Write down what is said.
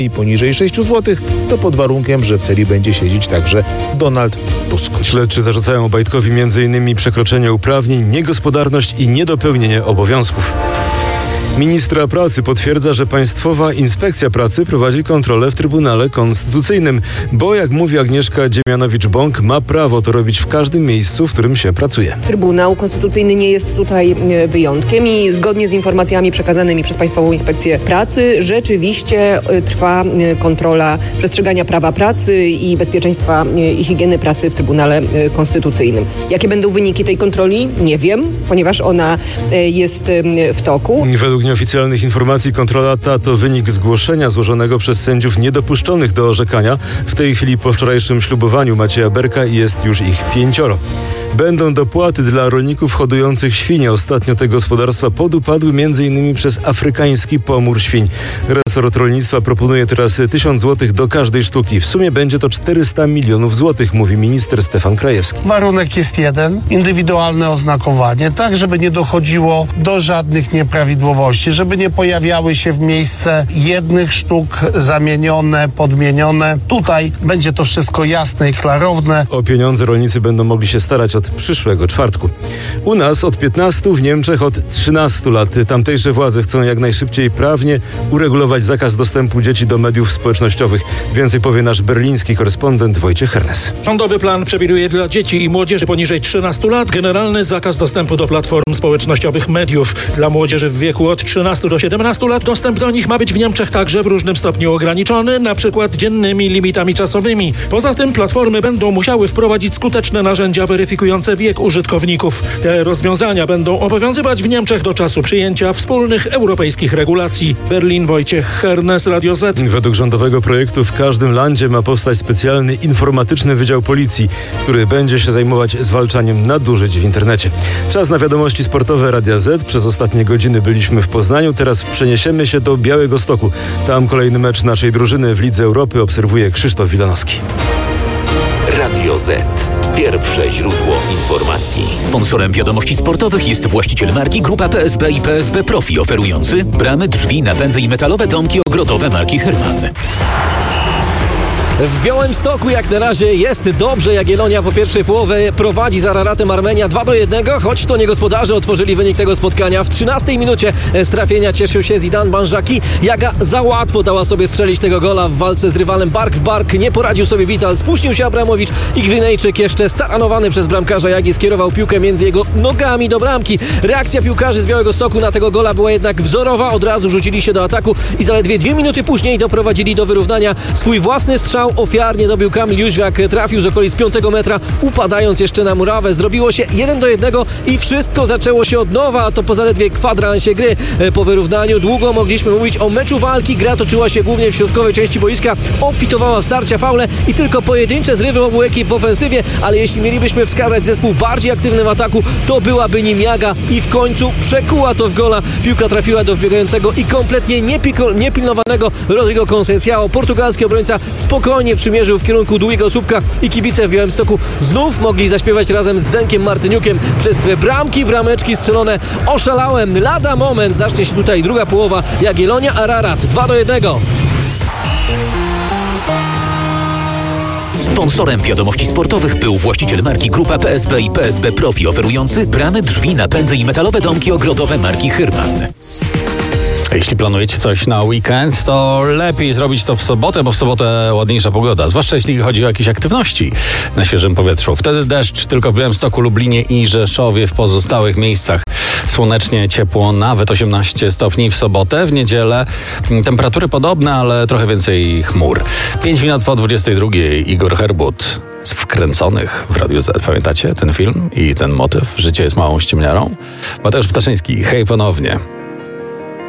i poniżej 6 zł, to pod warunkiem, że w celi będzie siedzieć także Donald Tusk. Śledczy zarzucają Obajtkowi m.in. przekroczenie uprawnień, niegospodarność i niedopełnienie obowiązków. Ministra Pracy potwierdza, że Państwowa Inspekcja Pracy prowadzi kontrolę w Trybunale Konstytucyjnym, bo jak mówi Agnieszka Dziemianowicz-Bąk, ma prawo to robić w każdym miejscu, w którym się pracuje. Trybunał Konstytucyjny nie jest tutaj wyjątkiem i zgodnie z informacjami przekazanymi przez Państwową Inspekcję Pracy rzeczywiście trwa kontrola przestrzegania prawa pracy i bezpieczeństwa i higieny pracy w Trybunale Konstytucyjnym. Jakie będą wyniki tej kontroli? Nie wiem, ponieważ ona jest w toku. Według nieoficjalnych informacji kontrola ta to wynik zgłoszenia złożonego przez sędziów niedopuszczonych do orzekania. W tej chwili po wczorajszym ślubowaniu Macieja Berka jest już ich 5. Będą dopłaty dla rolników hodujących świnie. Ostatnio te gospodarstwa podupadły m.in. przez afrykański pomór świń. Resort rolnictwa proponuje teraz 1000 zł do każdej sztuki. W sumie będzie to 400 milionów złotych, mówi minister Stefan Krajewski. Warunek jest jeden, indywidualne oznakowanie, tak żeby nie dochodziło do żadnych nieprawidłowości, żeby nie pojawiały się w miejsce jednych sztuk zamienione, podmienione. Tutaj będzie to wszystko jasne i klarowne. O pieniądze rolnicy będą mogli się starać od przyszłego czwartku. U nas od 15, w Niemczech od 13 lat. Tamtejsze władze chcą jak najszybciej prawnie uregulować zakaz dostępu dzieci do mediów społecznościowych. Więcej powie nasz berliński korespondent Wojciech Hernes. Rządowy plan przewiduje dla dzieci i młodzieży poniżej 13 lat generalny zakaz dostępu do platform społecznościowych mediów. Dla młodzieży w wieku od 13 do 17 lat dostęp do nich ma być w Niemczech także w różnym stopniu ograniczony, na przykład dziennymi limitami czasowymi. Poza tym platformy będą musiały wprowadzić skuteczne narzędzia weryfikujące wiek użytkowników. Te rozwiązania będą obowiązywać w Niemczech do czasu przyjęcia wspólnych europejskich regulacji. Berlin, Wojciech Hernes, Radio Z. Według rządowego projektu w każdym landzie ma powstać specjalny informatyczny wydział policji, który będzie się zajmować zwalczaniem nadużyć w internecie. Czas na wiadomości sportowe Radia Z. Przez ostatnie godziny byliśmy w Poznaniu, teraz przeniesiemy się do Białegostoku. Tam kolejny mecz naszej drużyny w Lidze Europy obserwuje Krzysztof Wilanowski. Radio Z. Pierwsze źródło informacji. Sponsorem wiadomości sportowych jest właściciel marki Grupa PSB i PSB Profi, oferujący bramy, drzwi, napędy i metalowe domki ogrodowe marki Hyrman. W Białymstoku jak na razie jest dobrze. Jagiellonia po pierwszej połowie prowadzi z Araratem Armenia 2-1, choć to nie gospodarze otworzyli wynik tego spotkania. W 13 minucie z trafienia cieszył się Zidane Banżaki. Jaga za łatwo dała sobie strzelić tego gola w walce z rywalem bark w bark. Nie poradził sobie Vital, spóźnił się Abramowicz i Gwinejczyk jeszcze staranowany przez bramkarza Jagi skierował piłkę między jego nogami do bramki. Reakcja piłkarzy z Białegostoku na tego gola była jednak wzorowa. Od razu rzucili się do ataku i zaledwie 2 minuty później doprowadzili do wyrównania. Swój własny strzał ofiarnie dobił Kamil Jóźwiak, trafił z okolic 5 metra, upadając jeszcze na murawę. Zrobiło się 1-1 i wszystko zaczęło się od nowa, a to po zaledwie kwadransie gry. Po wyrównaniu długo mogliśmy mówić o meczu walki. Gra toczyła się głównie w środkowej części boiska, obfitowała w starcia, faule i tylko pojedyncze zrywy obu ekip w ofensywie, ale jeśli mielibyśmy wskazać zespół bardziej aktywny w ataku, to byłaby nim Jaga i w końcu przekuła to w gola. Piłka trafiła do wbiegającego i kompletnie niepilnowanego Rodrigo Conceição. Portugalski obrońca spokojnie przymierzył w kierunku długiego słupka i kibice w Białymstoku znów mogli zaśpiewać razem z Zenkiem Martyniukiem. Przez te bramki, brameczki strzelone oszalałem. Lada moment zacznie się tutaj druga połowa. Jagiellonia Ararat 2-1. Sponsorem wiadomości sportowych był właściciel marki Grupa PSB i PSB Profi, oferujący bramy, drzwi, napędy i metalowe domki ogrodowe marki Hyrman. Jeśli planujecie coś na weekend, to lepiej zrobić to w sobotę, bo w sobotę ładniejsza pogoda, zwłaszcza jeśli chodzi o jakieś aktywności na świeżym powietrzu. Wtedy deszcz tylko w Białymstoku, Lublinie i Rzeszowie, w pozostałych miejscach słonecznie, ciepło, nawet 18 stopni w sobotę. W niedzielę temperatury podobne, ale trochę więcej chmur. 5 minut po 22 Igor Herbut z Wkręconych w Radiu Z. Pamiętacie ten film i ten motyw? Życie jest małą ściemniarą? Mateusz Ptaszyński, hej ponownie.